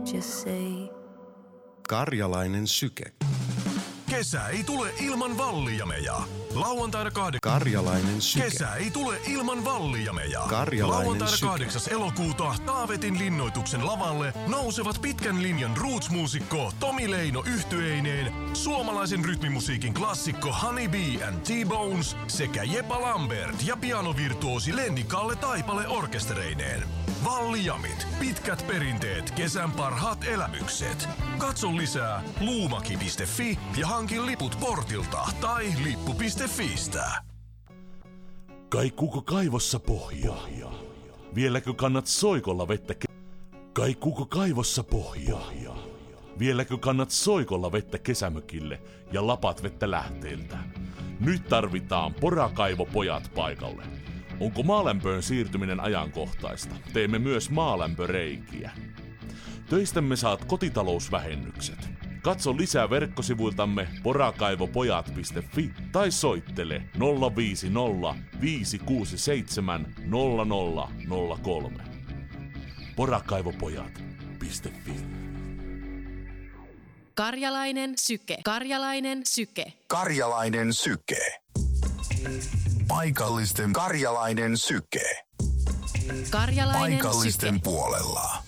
just say. Karjalainen syke. Kesä ei tule ilman Valliameja. Lauantaina 8. Karjalainen syke. Kesä ei tule ilman Valliameja. Karjalainen Lauantaina syke. 8. elokuuta Taavetin linnoituksen lavalle nousevat pitkän linjan roots-muusikko Tomi Leino yhtyeineen, suomalaisen rytmimusiikin klassikko Honey Bee and T-Bones sekä Jepa Lambert ja pianovirtuosi Lenni Kalle Taipale orkestereineen. Valliamit, pitkät perinteet, kesän parhaat elämykset. Katso lisää luumaki.fi ja hankin liput portilta tai lippu.fistä. Kaikuuko kaivossa pohjaa? Vieläkö kannat soikolla vettä Kaikuuko kaivossa pohjaa? Vieläkö kannat soikolla vettä kesämökille ja lapat vettä lähteiltä? Nyt tarvitaan porakaivopojat paikalle. Onko maalämpöön siirtyminen ajankohtaista? Teemme myös maalämpöreikiä. Töistämme saat kotitalousvähennykset. Katso lisää verkkosivuiltamme porakaivopojat.fi tai soittele 050 567 0003. Porakaivopojat.fi. Karjalainen syke. Karjalainen syke. Karjalainen syke. Paikallisten Karjalainen syke. Karjalainen Paikallisten syke. puolella.